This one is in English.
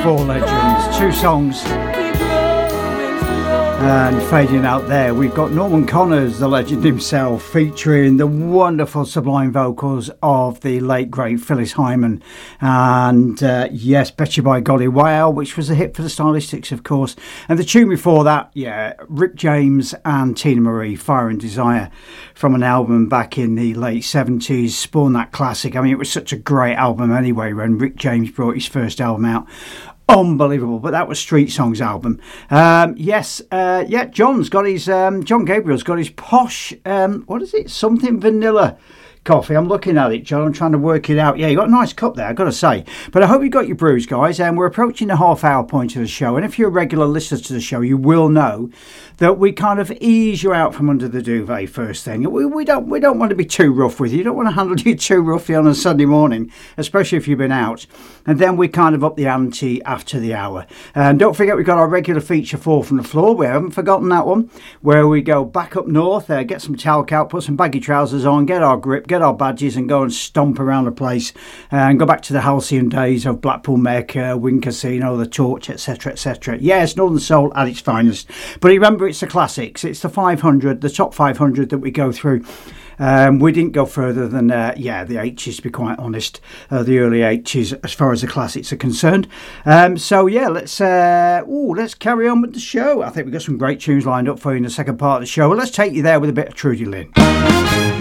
Four legends, two songs. And fading out there, we've got Norman Connors, the legend himself, featuring the wonderful sublime vocals of the late great Phyllis Hyman. And yes, Bet You By Golly Wow, which was a hit for the Stylistics, of course. And the tune before that, yeah, Rick James and Tina Marie, Fire and Desire, from an album back in the late 70s, spawned that classic. I mean, it was such a great album anyway when Rick James brought his first album out. Unbelievable, but that was Street Songs album. John's got his John Gabriel's got his posh what is it, something vanilla coffee. I'm looking at it, John. I'm trying to work it out. Yeah, you got a nice cup there, I've got to say. But I hope you got your brews, guys. And we're approaching the half-hour point of the show. And if you're a regular listener to the show, you will know that we kind of ease you out from under the duvet first thing. We don't want to be too rough with you. You don't want to handle you too roughly on a Sunday morning, especially if you've been out. And then we kind of up the ante after the hour. And don't forget, we've got our regular feature 4 from the floor. We haven't forgotten that one, where we go back up north, get some talc out, put some baggy trousers on, get our grip, get our badges and go and stomp around the place and go back to the halcyon days of Blackpool Mecca, Wynn Casino, the Torch, etc, etc. Yes, Northern Soul at its finest. But remember, it's the classics. It's the 500, the top 500 that we go through. We didn't go further than the 80s, to be quite honest, the early 80s as far as the classics are concerned. Let's carry on with the show. I think we've got some great tunes lined up for you in the second part of the show. Let's take you there with a bit of Trudy Lynn.